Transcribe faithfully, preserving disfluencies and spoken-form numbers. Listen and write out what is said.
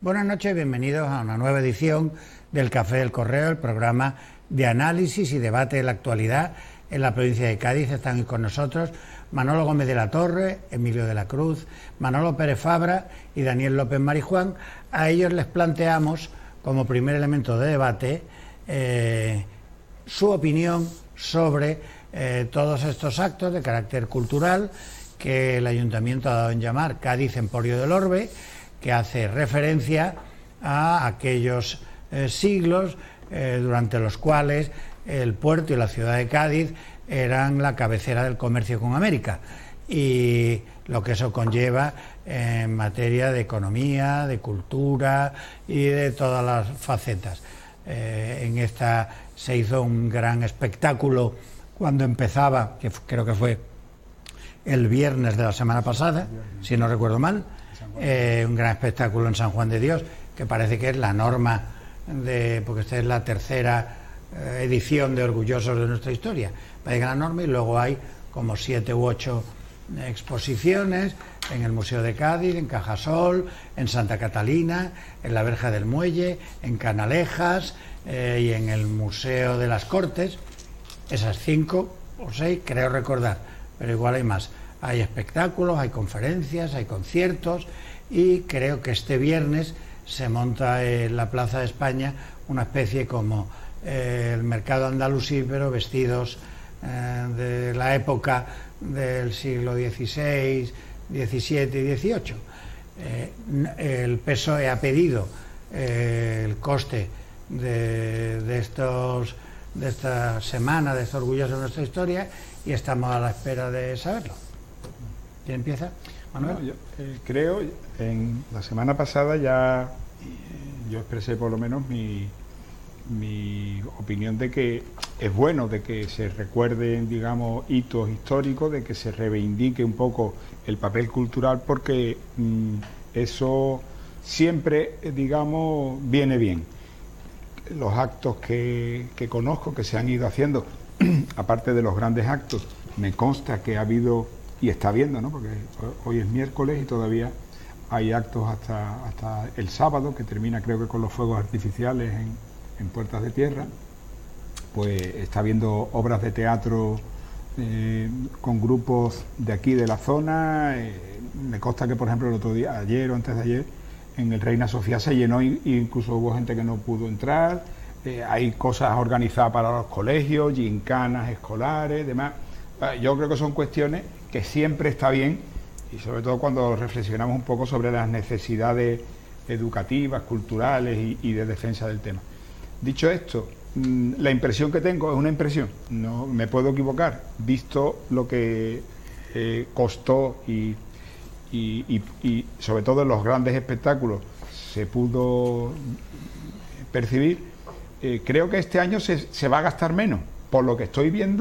Buenas noches, bienvenidos a una nueva edición del Café del Correo, el programa de análisis y debate de la actualidad en la provincia de Cádiz. Están hoy con nosotros Manolo Gómez de la Torre, Emilio de la Cruz, Manolo Pérez Fabra y Daniel López Marijuán. A ellos les planteamos, como primer elemento de debate, eh, su opinión sobre eh, todos estos actos de carácter cultural que el Ayuntamiento ha dado en llamar Cádiz Emporio del Orbe, que hace referencia a aquellos eh, siglos eh, durante los cuales el puerto y la ciudad de Cádiz eran la cabecera del comercio con América, y lo que eso conlleva en materia de economía, de cultura y de todas las facetas. Eh, en esta se hizo un gran espectáculo cuando empezaba, que creo que fue el viernes de la semana pasada, si no recuerdo mal, eh, un gran espectáculo en San Juan de Dios, que parece que es la norma, de, porque esta es la tercera eh, edición de Orgullosos de nuestra historia, parece que es la norma, y luego hay como siete u ocho exposiciones en el Museo de Cádiz, en Cajasol, en Santa Catalina, en la Verja del Muelle, en Canalejas eh, y en el Museo de las Cortes. Esas cinco o seis creo recordar, pero igual hay más. Hay espectáculos, hay conferencias, hay conciertos, y creo que este viernes se monta en la Plaza de España una especie como eh, el mercado andalusí, pero vestidos eh, de la época del siglo dieciséis, diecisiete y dieciocho. Eh, el P S O E ha pedido eh, el coste de, de estos de esta semana, de estos Orgullosos de nuestra historia, y estamos a la espera de saberlo. ¿Quién empieza? Manuel. Bueno, yo, eh, creo, en la semana pasada ya eh, yo expresé por lo menos mi, mi opinión de que es bueno de que se recuerden, digamos, hitos históricos, de que se reivindique un poco el papel cultural, porque mmm, eso siempre, eh, digamos, viene bien. Los actos que, que conozco, que se han ido haciendo, aparte de los grandes actos, me consta que ha habido, y está habiendo, ¿no?, porque hoy es miércoles y todavía hay actos hasta, hasta el sábado, que termina creo que con los fuegos artificiales en, en Puertas de Tierra. Pues está habiendo obras de teatro eh, con grupos de aquí de la zona. Eh, me consta que, por ejemplo, el otro día, ayer o antes de ayer, en el Reina Sofía se llenó, e incluso hubo gente que no pudo entrar. Eh, hay cosas organizadas para los colegios, gincanas escolares, demás. Eh, yo creo que son cuestiones que siempre está bien, y sobre todo cuando reflexionamos un poco sobre las necesidades educativas, culturales y, y de defensa del tema. Dicho esto, mmm, la impresión que tengo es una impresión, no me puedo equivocar, visto lo que eh, costó y Y, y, y sobre todo en los grandes espectáculos se pudo percibir. Eh, creo que este año se, se va a gastar menos, por lo que estoy viendo.